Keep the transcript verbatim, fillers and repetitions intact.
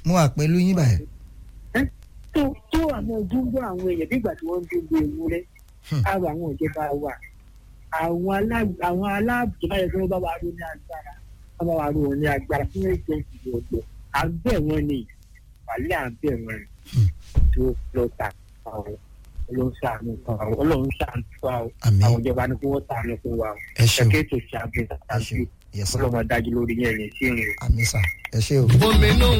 mo wà pẹ̀lú yín báyìí. tó tó àwọn dúnbọ àwọn èèyàn nígbà tí wọ́n ń dúnbọ ewúrẹ́ àwọn àwọn ìjọba wà àwọn aláàbò àwọn aláàbò tó bá yẹ kí wọ́n bá wà ló ní agbára wọ́n bá wà ló ní agbára fún ẹgbẹ́ ìdìbò ọ̀gbẹ́ àgbẹ̀ wọn ni wàlẹ́ àgbẹ̀ wọn tó lọ ta àwọn ọlọ́run ṣàánú fún wa ọlọ́run ṣàánú fún wa àwọn ìjọba ní kí wọ́n ṣàánú fún wa ẹ̀kẹ́ tó ṣe àbẹ̀ tàbí ọlọ́run adájú lórí yẹn ní sí ìrìn. àmì sà ẹ ṣé o. omi inú